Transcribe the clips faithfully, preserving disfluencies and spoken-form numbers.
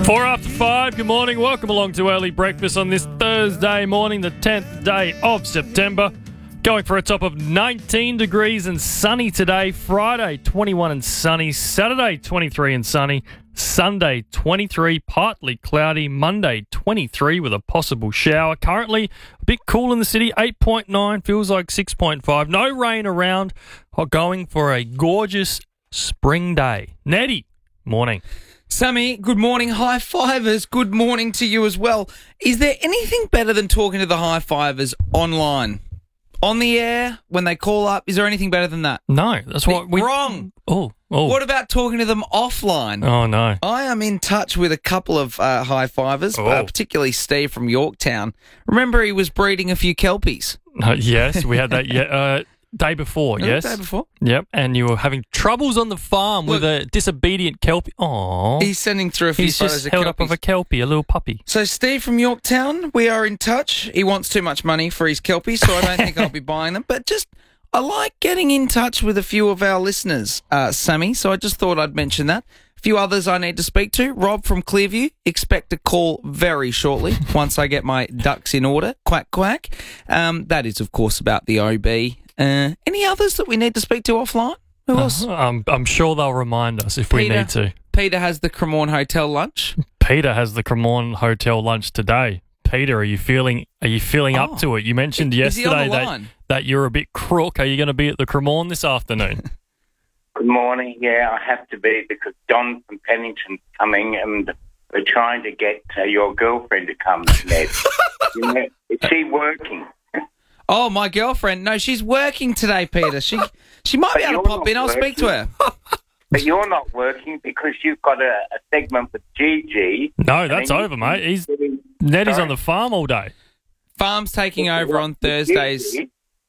Four after five, good morning. Welcome along to Early Breakfast on this Thursday morning, the tenth day of September. Going for a top of nineteen degrees and sunny today. Friday, twenty-one and sunny. Saturday, twenty-three and sunny. Sunday, twenty-three, partly cloudy. Monday, twenty-three with a possible shower. Currently, a bit cool in the city, eight point nine, feels like six point five. No rain around. Going for a gorgeous spring day. Nettie, morning. Sammy, good morning. High fivers, good morning to you as well. Is there anything better than talking to the high fivers online? On the air, when they call up, is there anything better than that? No, that's what we... Wrong. Oh, oh. What about talking to them offline? Oh, no. I am in touch with a couple of uh, high fivers, Oh. uh, particularly Steve from Yorktown. Remember he was breeding a few Kelpies? Uh, yes, we had that yeah, uh, day before, The yes. day before? Yep, and you were having troubles on the farm Look, with a disobedient Kelpie. Aww. He's sending through a few He's photos just of held up Kelpies. of a Kelpie, a little puppy. So Steve from Yorktown, we are in touch. He wants too much money for his Kelpies, so I don't think I'll be buying them. But just, I like getting in touch with a few of our listeners, uh, Sammy, so I just thought I'd mention that. A few others I need to speak to. Rob from Clearview, expect a call very shortly once I get my ducks in order. Quack, quack. Um, that is, of course, about the O B. Uh, any others that we need to speak to offline? Who else? Uh, I'm, I'm sure they'll remind us if we Peter. need to. Peter has the Cremorne Hotel lunch. Peter has the Cremorne Hotel lunch today. Peter, are you feeling Are you feeling Oh. up to it? You mentioned Is he on yesterday the that, line? that you're a bit crook. Are you going to be at the Cremorne this afternoon? Good morning. Yeah, I have to be because Don from Pennington's coming and we're trying to get uh, your girlfriend to come, Ned. You know, is she working? Oh, my girlfriend. No, she's working today, Peter. She she might be able to you're pop not in. I'll speak to her. But you're not working because you've got a, a segment with Gigi. No, that's And then over, you- mate. He's Nettie's on the farm all day. Farm's taking over on Thursdays. Gigi,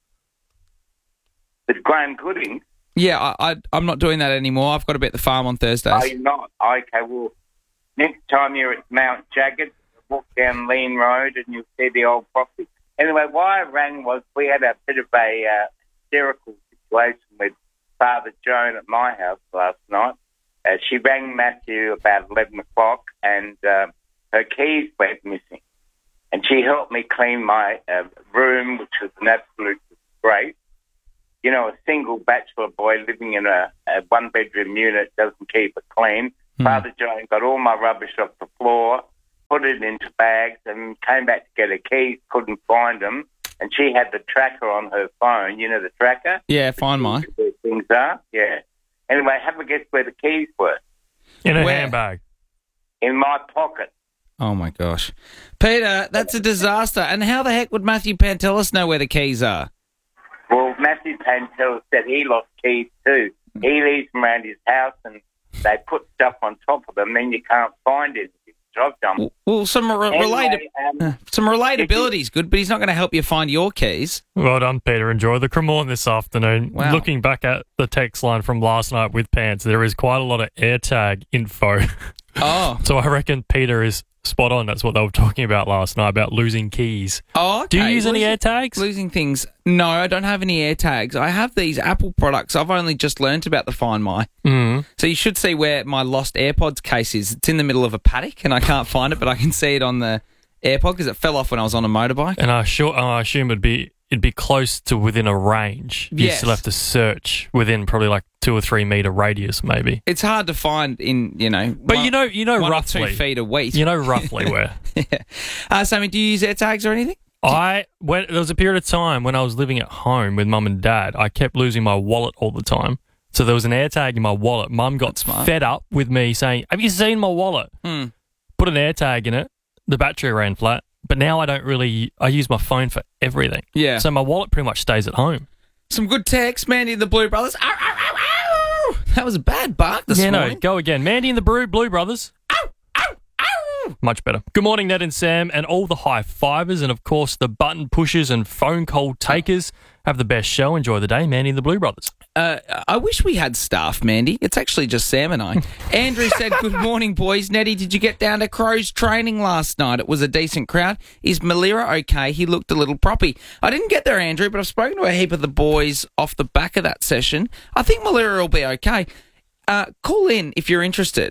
with Graham Gooding. Yeah, I, I, I'm not doing that anymore. I've got to be at the farm on Are Thursdays. you not? Okay, well, next time you're at Mount Jagged, walk down Lean Road and you'll see the old property. Anyway, why I rang was we had a bit of a uh, hysterical situation with Father Joan at my house last night. Uh, she rang Matthew about eleven o'clock and uh, her keys went missing. And she helped me clean my uh, room, which was an absolute disgrace. You know, a single bachelor boy living in a, a one-bedroom unit doesn't keep it clean. Hmm. Father Joan got all my rubbish off the floor, put it into bags, and came back to get her keys, couldn't find them. And she had the tracker on her phone, you know, the tracker? Yeah, fine, mate. Where things are, yeah. Anyway, have a guess where the keys were. In a Where? handbag. In my pocket. Oh, my gosh. Peter, that's a disaster. And how the heck would Matthew Pantelis know where the keys are? Well, Matthew Pantel said he lost keys too. He leaves them around his house and they put stuff on top of them, then you can't find it. I've done. Well, some re- related, Anyway, um, some relatability is good, but he's not going to help you find your keys. Well done, Peter. Enjoy the Cremorne this afternoon. Wow. Looking back at the text line from last night with Pants, there is quite a lot of AirTag info. Oh. So I reckon Peter is spot on. That's what they were talking about last night, about losing keys. Oh, okay. Do you use any Losing- AirTags? Losing things. No, I don't have any AirTags. I have these Apple products. I've only just learnt about the Find My. Mm. So you should see where my lost AirPods case is. It's in the middle of a paddock, and I can't find it, but I can see it on the AirPod because it fell off when I was on a motorbike. And I, sure, I assume it'd be it'd be close to within a range. You Yes. still have to search within probably like two or three metre radius, maybe. It's hard to find in, you know, But one- you know, you know one or roughly. two feet of wheat. You know roughly where. Yeah. Uh, Sammy, do you use AirTags or anything? I when there was a period of time when I was living at home with mum and dad, I kept losing my wallet all the time. So there was an AirTag in my wallet. Mum got That's smart. fed up with me saying, "Have you seen my wallet?" Hmm. Put an AirTag in it. The battery ran flat. But now I don't really. I use my phone for everything. Yeah. So my wallet pretty much stays at home. Some good text, Mandy and the Blue Brothers. Ow, ow, ow, ow. That was a bad bark this yeah, morning. no, go again. Mandy and the Brew, Blue Brothers. Ow, ow, ow. Much better. Good morning, Ned and Sam, and all the high fivers, and of course the button pushers and phone call takers. Have the best show. Enjoy the day, Mandy and the Blue Brothers. Uh, I wish we had staff, Mandy. It's actually just Sam and I. Andrew said, good morning, boys. Nettie, did you get down to Crow's training last night? It was a decent crowd. Is Malira okay? He looked a little proppy. I didn't get there, Andrew, but I've spoken to a heap of the boys off the back of that session. I think Malira will be okay. Uh, call in if you're interested.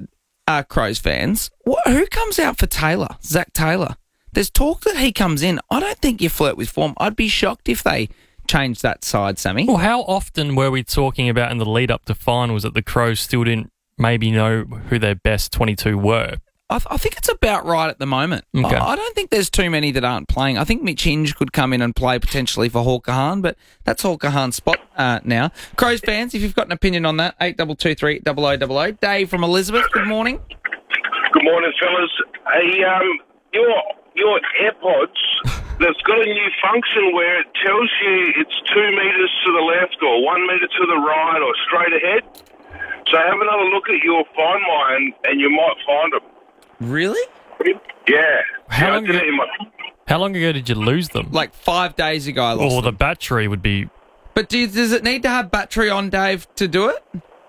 uh, Crows fans, wh- who comes out for Taylor, Zach Taylor? There's talk that he comes in. I don't think you flirt with form. I'd be shocked if they changed that side, Sammy. Well, how often were we talking about in the lead up to finals that the Crows still didn't maybe know who their best twenty-two were? I, th- I think it's about right at the moment. Okay. I, I don't think there's too many that aren't playing. I think Mitch Hinge could come in and play potentially for Hawker Hahn, but that's Hawker Hahn's spot uh, now. Crows fans, if you've got an opinion on that, eight two two three, double oh double oh. Dave from Elizabeth, good morning. Good morning, fellas. Hey, um, your your AirPods, they've got a new function where it tells you it's two metres to the left or one metre to the right or straight ahead. So have another look at your Find My and, and you might find them. Really? Yeah. How yeah, long I did ago- it in my, How long ago did you lose them? Like five days ago I lost Or the them. battery would be... But do you, does it need to have battery on, Dave, to do it?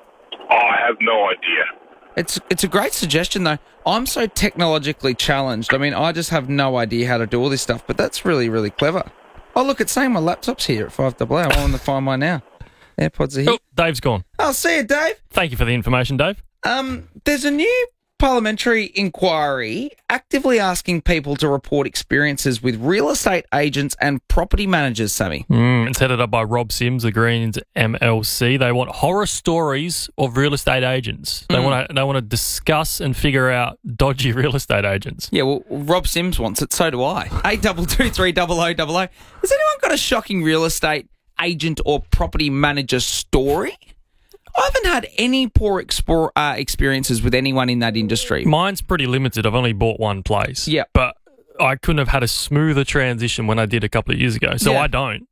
I have no idea. It's it's a great suggestion, though. I'm so technologically challenged. I mean, I just have no idea how to do all this stuff, but that's really, really clever. Oh, look, it's saying my laptop's here at five double A. I want to find mine now. AirPods are here. Oh, Dave's gone. I'll see you, Dave. Thank you for the information, Dave. Um, there's a new parliamentary inquiry actively asking people to report experiences with real estate agents and property managers, Sammy. Mm, it's headed up by Rob Sims, the Greens M L C. They want horror stories of real estate agents. They Mm. want to they want to discuss and figure out dodgy real estate agents. Yeah, well, Rob Sims wants it, so do I. eight two two three, double oh double oh. Has anyone got a shocking real estate agent or property manager story? I haven't had any poor expo- uh, experiences with anyone in that industry. Mine's pretty limited. I've only bought one place. Yeah. But I couldn't have had a smoother transition when I did a couple of years ago. So Yeah. I don't.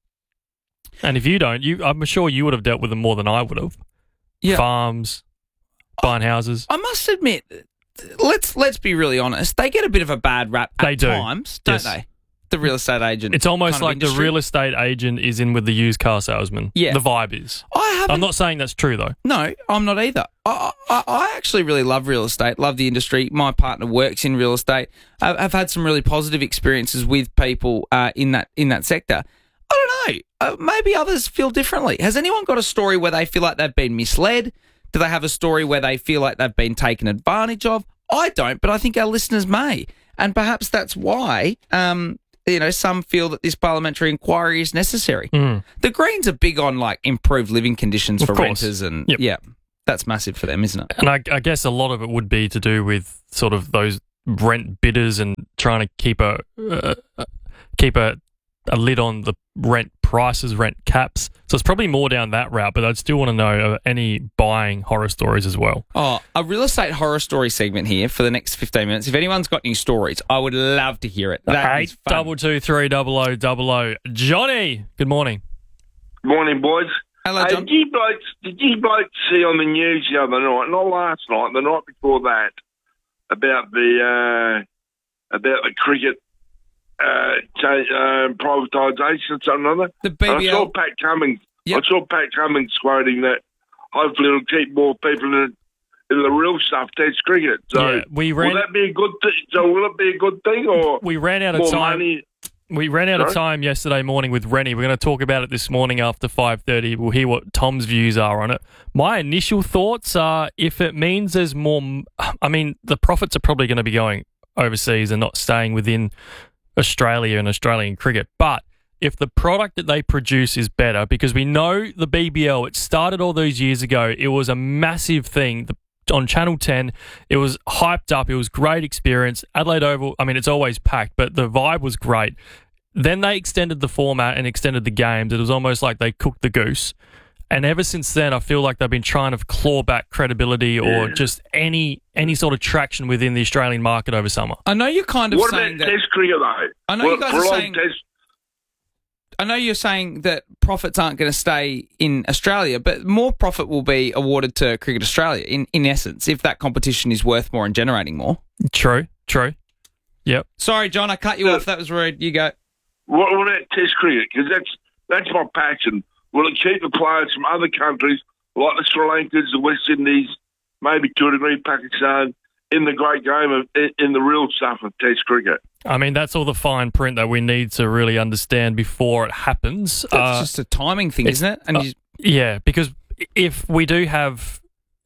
And if you don't, you I'm sure you would have dealt with them more than I would have. Yeah. Farms, buying houses. I must admit, let's let's be really honest. They get a bit of a bad rap at They do. times, don't Yes. they? The real estate agent. It's almost kind of like the industry. real estate agent is in with the used car salesman. Yeah. The vibe is. I haven't. I'm not saying that's true, though. No, I'm not either. I, I, I actually really love real estate, love the industry. My partner works in real estate. I've, I've had some really positive experiences with people uh, in that in that sector. I don't know. Uh, maybe others feel differently. Has anyone got a story where they feel like they've been misled? Do they have a story where they feel like they've been taken advantage of? I don't, but I think our listeners may. And perhaps that's why, um, you know, some feel that this parliamentary inquiry is necessary. Mm. The Greens are big on, like, improved living conditions Of for course. renters and, Yep. yeah, that's massive for them, isn't it? And I, I guess a lot of it would be to do with sort of those rent bidders and trying to keep a uh, keep a, a lid on the rent prices, rent caps. So it's probably more down that route, but I'd still want to know uh, any buying horror stories as well. Oh, a real estate horror story segment here for the next fifteen minutes. If anyone's got any stories, I would love to hear it. That is Eight fun. double two three double o double o. Johnny, good morning. Morning, boys. Hello, Hey, John. did you blokes, did you blokes see on the news the other night, not last night, the night before that, about the uh, about the cricket uh, cha- uh, privatisation or something or other? The B And B I saw L. Pat Cummings. Yep. I saw Pat Cummings quoting that hopefully it'll keep more people in, in the real stuff, Test cricket. So Yeah, we ran- will that be a good thing? So will it be a good thing or We ran out of more time. money? We ran out of Sorry? time yesterday morning with Rennie. We're going to talk about it this morning after five thirty. We'll hear what Tom's views are on it. My initial thoughts are if it means there's more... I mean, the profits are probably going to be going overseas and not staying within Australia and Australian cricket. But if the product that they produce is better, because we know the B B L, it started all those years ago. It was a massive thing. The on Channel ten, it was hyped up. It was great experience. Adelaide Oval, I mean, it's always packed, but the vibe was great. Then they extended the format and extended the games. It was almost like they cooked the goose. And ever since then, I feel like they've been trying to claw back credibility or Yeah. just any any sort of traction within the Australian market over summer. I know you're kind of What saying about that. Test cricket though? I know you guys are for saying- Test, I know you're saying that profits aren't going to stay in Australia, but more profit will be awarded to Cricket Australia, in, in essence, if that competition is worth more and generating more. True, true. Yep. Sorry, John, I cut you Yeah. off. That was rude. You go. what, what about Test cricket? Because that's that's my passion. Will it keep the players from other countries like the Sri Lankans, the West Indies, maybe to a degree Pakistan, in the great game of in, in the real stuff of Test cricket? I mean, that's all the fine print that we need to really understand before it happens. That's Uh, just a timing thing, it's- isn't it? And uh, you, Yeah, because if we do have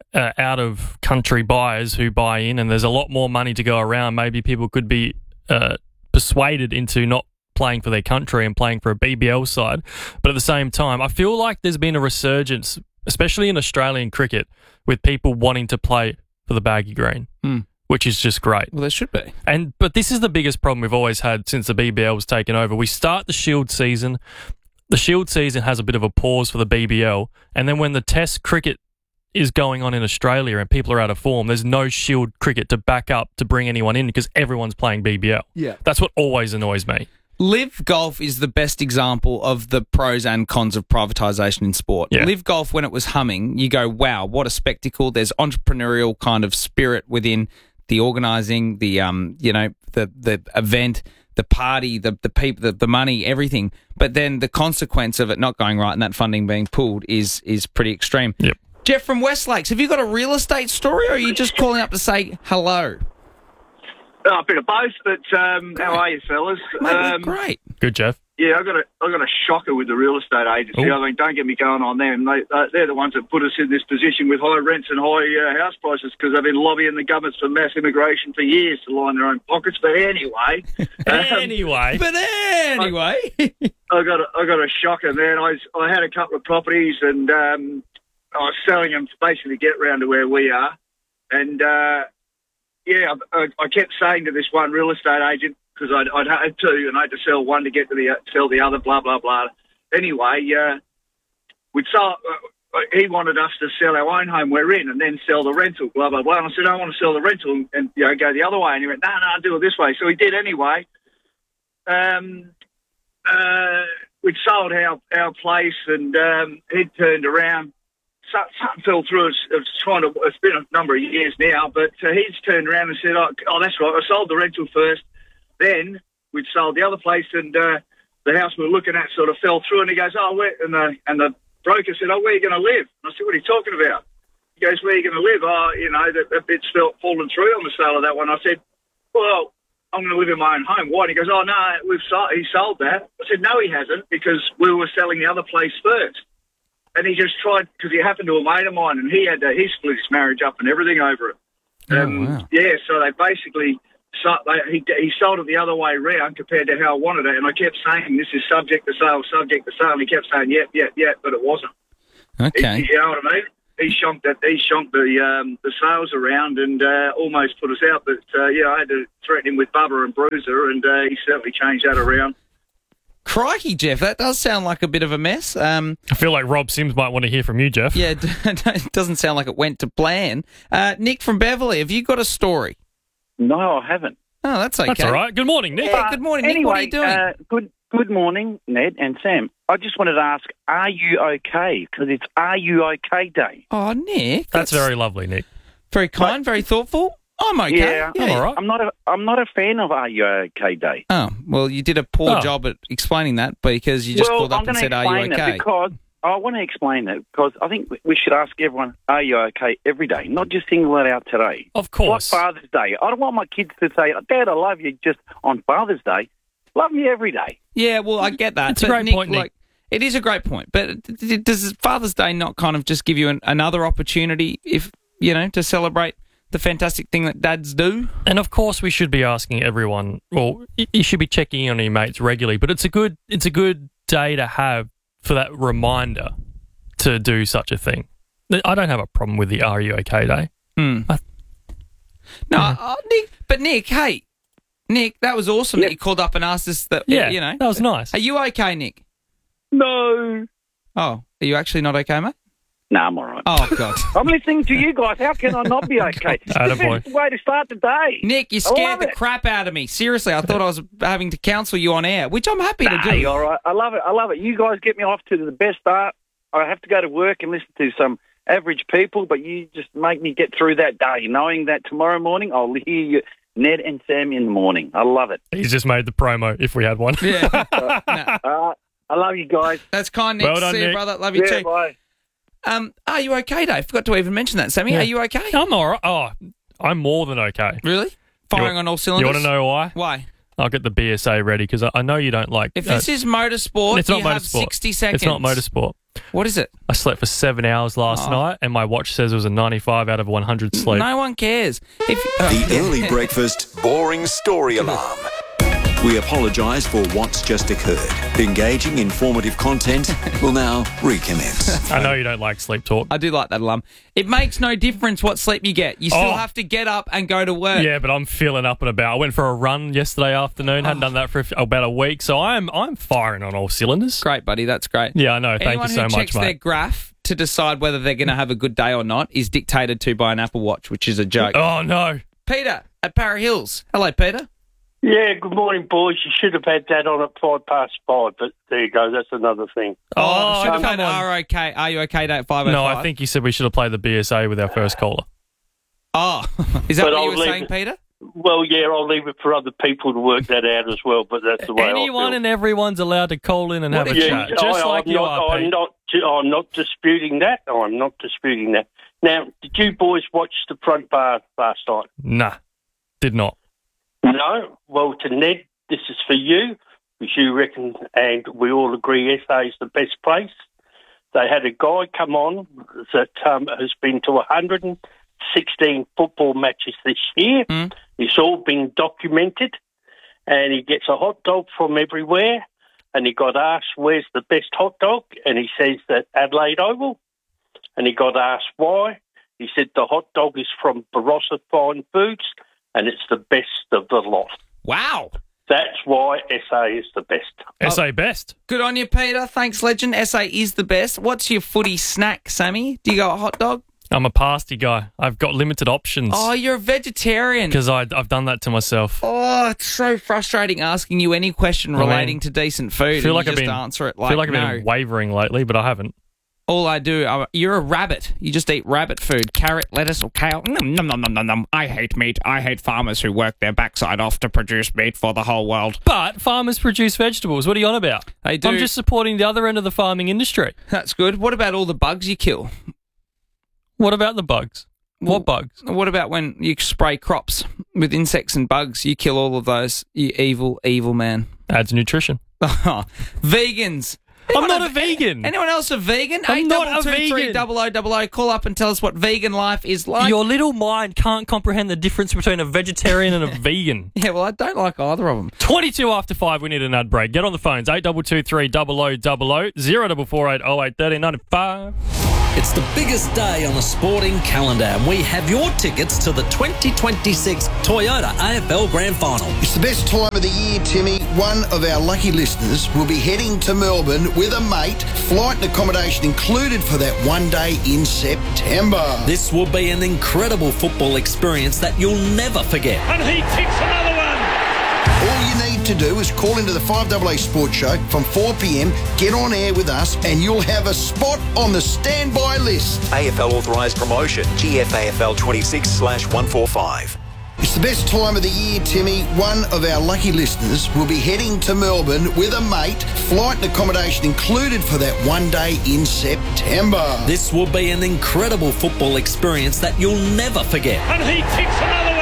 uh, out of country buyers who buy in, and there's a lot more money to go around. Maybe people could be uh, persuaded into not playing for their country and playing for a B B L side. But at the same time, I feel like there's been a resurgence, especially in Australian cricket, with people wanting to play for the baggy green, Mm. which is just great. Well, there should be. And but this is the biggest problem we've always had since the B B L was taken over. We start the Shield season. The Shield season has a bit of a pause for the B B L, and then when the Test cricket is going on in Australia and people are out of form, there's no Shield cricket to back up to bring anyone in because everyone's playing B B L. Yeah. That's what always annoys me. Live Golf is the best example of the pros and cons of privatisation in sport. Yeah. Live Golf, when it was humming, you go, wow, what a spectacle. There's entrepreneurial kind of spirit within the organising, the um, you know, the the event, the party, the the people, the, the money, everything. But then the consequence of it not going right and that funding being pulled is is pretty extreme. Yep. Jeff from West Lakes, have you got a real estate story, or are you just calling up to say hello? Oh, a bit of both, but um, how are you, fellas? Mate, Um, great. Good, Jeff. yeah, I got a I got a shocker with the real estate agency. Ooh. I mean, don't get me going on them. They uh, they're the ones that put us in this position with high rents and high uh, house prices because they've been lobbying the governments for mass immigration for years to line their own pockets. But anyway, um, Anyway. But anyway, I got a, I got a shocker, man. I was, I had a couple of properties and um, I was selling them to basically get round to where we are, and. Uh, Yeah, I, I kept saying to this one real estate agent, because I'd, I'd had two, and I had to sell one to get to the sell the other, blah, blah, blah. Anyway, uh, we'd sell, uh, he wanted us to sell our own home we're in and then sell the rental, blah, blah, blah. And I said, I want to sell the rental and, and you know, go the other way. And he went, no, no, do it this way. So he did anyway. Um, uh, we'd sold our, our place, and um, he'd turned around. Something fell through. It's, it's trying to. It's been a number of years now, but uh, he's turned around and said, "Oh, oh, that's right. I sold the rental first. Then we'd sold the other place, and uh, the house we were looking at sort of fell through." And he goes, "Oh, where?" And the and the broker said, "Oh, where are you going to live?" And I said, "What are you talking about?" He goes, "Where are you going to live?" "Oh, you know, that, that bit's fell, fallen through on the sale of that one." I said, "Well, I'm going to live in my own home." "Why?" And he goes, "Oh, no, we've sold, he sold that." I said, "No, he hasn't, because we were selling the other place first." And he just tried, because he happened to a mate of mine, and he had uh, he split his marriage up and everything over it. Um, Oh, wow. Yeah, so they basically so, they, he he sold it the other way round compared to how I wanted it. And I kept saying, "This is subject to sale, subject to sale." And he kept saying, "Yep, yep, yep," but it wasn't. Okay. You know what I mean? He shonked that. He shonked the um, the sales around and uh, almost put us out. But uh, yeah, I had to threaten him with Bubba and Bruiser, and uh, he certainly changed that around. Crikey, Jeff, that does sound like a bit of a mess. Um, I feel like Rob Sims might want to hear from you, Jeff. yeah, it doesn't sound like it went to plan. Uh, Nick from Beverly, have you got a story? No, I haven't. Oh, that's okay. That's all right. Good morning, Nick. Yeah, good morning, Nick. Anyway, What are you doing? Uh, good good morning, Ned and Sam. I just wanted to ask, are you okay? Because it's Are You Okay Day. oh, Nick, That's very lovely, Nick. very kind, very thoughtful. I'm okay. Yeah, I'm all right. I'm not a I'm not a fan of Are You Okay Day. Oh, well, you did a poor Oh. job at explaining that because you just well, called up I'm and gonna said, "Are you explain it okay?" because I want to explain that because I think we should ask everyone, "Are you okay?" every day, not just single it out today. Of Like course. Father's Day. I don't want my kids to say, "Dad, I love you," just on Father's Day. Love me every day. Yeah, well, I get that. It's a but great Nick, point, Nick. Like, it is a great point, but d- d- does Father's Day not kind of just give you an, another opportunity, if you know, to celebrate the fantastic thing that dads do? And of course, we should be asking everyone. Well, y- you should be checking in on your mates regularly. But it's a good, it's a good day to have for that reminder to do such a thing. I don't have a problem with the Are You Okay Day. Hmm. I- No, Yeah. uh, Nick, but Nick, hey, Nick, that was awesome that Yeah. you called up and asked us that. Yeah, you know, that was nice. Are you okay, Nick? No. Oh, are you actually not okay, mate? No, I'm all right. Oh God, I'm listening to you guys. How can I not be okay? Attaboy. It's the way to start the day. Nick, you I love scared the it. crap out of me. Seriously, I thought I was having to counsel you on air, which I'm happy to Nah, do. you're all right. I love it. I love it. You guys get me off to the best start. I have to go to work and listen to some average people, but you just make me get through that day, knowing that tomorrow morning I'll hear you, Ned and Sam in the morning. I love it. He's just made the promo, if we had one. Yeah, No, Uh, I love you guys. that's kind, Nick. Well done, See you, Nick. brother. Love you Yeah, too. bye. Um, are you okay, Dave? Forgot to even mention that, Sammy. Yeah. Are you okay? I'm all right. Oh, I'm more than okay. Really? Firing You- on all You cylinders. want to know why? why? I'll get the B S A ready because I, I know you don't like. If uh, this is motorsport, it's not you have motorsport. sixty seconds. It's not motorsport. What is it? I slept for seven hours last Oh. night, and my watch says it was a ninety-five out of one hundred sleep. No one cares. If uh, The early breakfast boring story alarm. We apologise for what's just occurred. Engaging, informative content will now recommence. I know you don't like sleep talk. I do like that alarm. It makes no difference what sleep you get. You still Oh. have to get up and go to work. Yeah, but I'm feeling up and about. I went for a run yesterday afternoon. Hadn't done that for a f- about a week, so I'm I'm firing on all cylinders. Great, buddy. That's great. Yeah, I know. Thank Anyone you so who much, checks their mate. graph to decide whether they're going to have a good day or not is dictated to by an Apple Watch, which is a joke. Oh no. Peter at Para Hills. Hello, Peter. Yeah, good morning, boys. You should have had that on at five past five, but there you go. That's another thing. Oh, should have come had on. Are okay? Are you okay? Day at five oh five. No, I think you said we should have played the B S A with our first caller. Oh, is that But what I'll you were leave saying, it- Peter? Well, yeah, I'll leave it for other people to work that out as well, but that's the way I Anyone feel. and everyone's allowed to call in and have a yeah, chat, just I, like I'm you not, are, I'm Pete. not, I'm not disputing that. I'm not disputing that. Now, did you boys watch the front bar last night? Nah, did not. No? Well, to Ned, this is for you, because you reckon, and we all agree S A is the best place. They had a guy come on that um, has been to one hundred sixteen football matches this year. Mm. It's all been documented, and he gets a hot dog from everywhere, and he got asked, where's the best hot dog? And he says that Adelaide Oval, and he got asked why. He said the hot dog is from Barossa Fine Foods, and it's the best of the lot. Wow. That's why S A is the best. S A best. Good on you, Peter. Thanks, legend. S A is the best. What's your footy snack, Sammy? Do you go a hot dog? I'm a pasty guy. I've got limited options Oh, you're a vegetarian. because I've done that to myself. Oh, it's so frustrating asking you any question I mean, relating to decent food. I feel and like you I've just been answer it I like, feel like I've no. been wavering lately, but I haven't. All I do, I, you're a rabbit. You just eat rabbit food, carrot, lettuce, or kale. Nom, nom, nom, nom, nom, nom. I hate meat. I hate farmers who work their backside off to produce meat for the whole world. But farmers produce vegetables. What are you on about? They do. I'm just supporting the other end of the farming industry. That's good. What about all the bugs you kill? What about the bugs? What bugs? What about when you spray crops with insects and bugs? You kill all of those. You evil, evil man. Adds nutrition. Vegans. I'm not a vegan. Anyone else a vegan? I'm Eight not double a two three vegan. double o double o. Call up and tell us what vegan life is like. Your little mind can't comprehend the difference between a vegetarian and a vegan. Yeah, well, I don't like either of them. twenty-two after five, we need an ad break. Get on the phones, eight two two three double o double o, zero four four eight oh eight thirty ninety-five. It's the biggest day on the sporting calendar, and we have your tickets to the twenty twenty-six Toyota A F L Grand Final. It's the best time of the year, Timmy. One of our lucky listeners will be heading to Melbourne with a mate, flight and accommodation included for that one day in September. This will be an incredible football experience that you'll never forget. And he kicks another one. All you need to do is call into the five A A Sports Show from four p.m, get on air with us, and you'll have a spot on the standby list. A F L authorised promotion, G F A F L twenty-six slash one forty-five. It's the best time of the year, Timmy. One of our lucky listeners will be heading to Melbourne with a mate, flight and accommodation included for that one day in September. This will be an incredible football experience that you'll never forget. And he kicks another one.